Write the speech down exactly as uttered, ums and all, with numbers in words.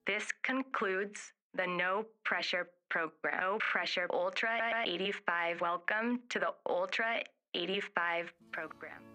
This concludes the No Pressure program. No Pressure Ultra eighty-five. Welcome to the Ultra eighty-five program.